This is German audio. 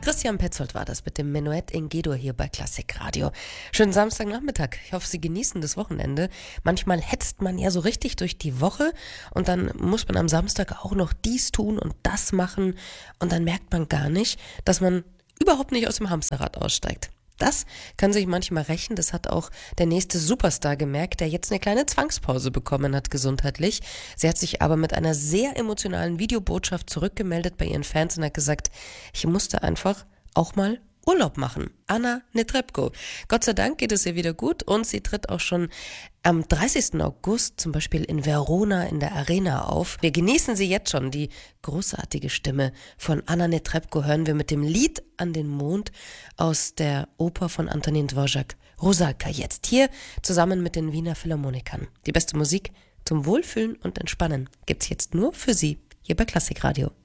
Christian Petzold war das mit dem Menuett in G-Dur hier bei Klassikradio. Schönen Samstagnachmittag. Ich hoffe, Sie genießen das Wochenende. Manchmal hetzt man ja so richtig durch die Woche und dann muss man am Samstag auch noch dies tun und das machen und dann merkt man gar nicht, dass man überhaupt nicht aus dem Hamsterrad aussteigt. Das kann sich manchmal rächen, das hat auch der nächste Superstar gemerkt, der jetzt eine kleine Zwangspause bekommen hat gesundheitlich. Sie hat sich aber mit einer sehr emotionalen Videobotschaft zurückgemeldet bei ihren Fans und hat gesagt, ich musste einfach auch mal Urlaub machen. Anna Netrebko. Gott sei Dank geht es ihr wieder gut und sie tritt auch schon am 30. August zum Beispiel in Verona in der Arena auf. Wir genießen sie jetzt schon. Die großartige Stimme von Anna Netrebko hören wir mit dem Lied An den Mond aus der Oper von Antonin Dvorak. Rusalka jetzt hier zusammen mit den Wiener Philharmonikern. Die beste Musik zum Wohlfühlen und Entspannen gibt's jetzt nur für Sie hier bei Klassikradio.